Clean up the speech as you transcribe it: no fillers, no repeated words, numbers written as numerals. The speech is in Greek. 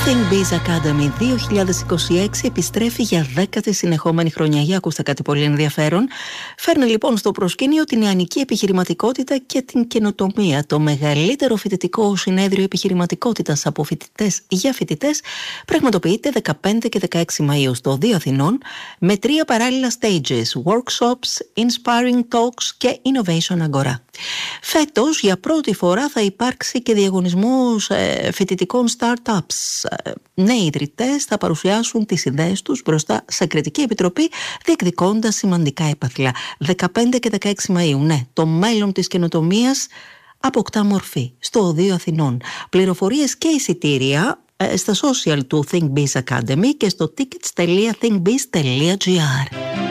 Think Biz Academy 2026 επιστρέφει για 10η συνεχόμενη χρονιά. Για ακούστε κάτι πολύ ενδιαφέρον. Φέρνει λοιπόν στο προσκήνιο την νεανική επιχειρηματικότητα και την καινοτομία. Το μεγαλύτερο φοιτητικό συνέδριο επιχειρηματικότητας από φοιτητές για φοιτητές πραγματοποιείται 15 και 16 Μαΐου στο Δίο Αθηνών με 3 παράλληλα stages, workshops, inspiring talks και innovation αγορά. Φέτος για πρώτη φορά θα υπάρξει και διαγωνισμός φοιτητικών startups. Νέοι ιδρυτές θα παρουσιάσουν τις ιδέες τους μπροστά σε κριτική επιτροπή, διεκδικώντας σημαντικά έπαθλα. 15 και 16 Μαΐου, ναι, το μέλλον της καινοτομίας αποκτά μορφή στο Δίο Αθηνών. Πληροφορίες και εισιτήρια στα social του Think Biz Academy και στο tickets.thinkbiz.gr.